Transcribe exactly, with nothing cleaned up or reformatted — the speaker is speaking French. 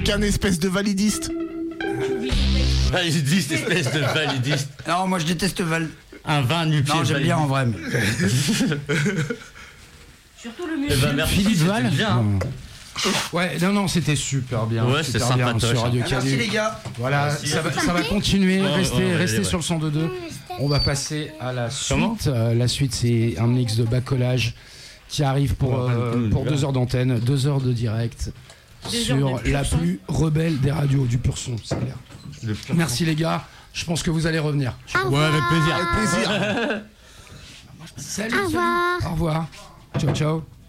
Qu'un espèce de validiste. Validiste, espèce de validiste. Non, moi je déteste Val. Un vin nu-pied. Non, j'aime bien en vrai. Mais... Surtout le Eh ben, merci, Philippe c'était Val bien. hein. Ouais, non, non, c'était super bien. Ouais, super c'était bien sympatoche, sur Radio hein. Canu. Merci les gars. Voilà, Merci. ça va, ça va continuer. Ouais, restez ouais, ouais, restez ouais. sur le cent deux deux. On va passer à la Comment suite. Euh, la suite, c'est un mix de bacolage qui arrive pour, Ouais, euh, ouais, pour ouais. deux heures d'antenne, deux heures de direct Deux sur heures de pur la son. plus rebelle des radios, du pur son, c'est clair. Le pur Merci les gars. Je pense que vous allez revenir. Ouais, avec plaisir. Avec plaisir. Salut, Au salut. revoir. Au revoir. Ciao, ciao.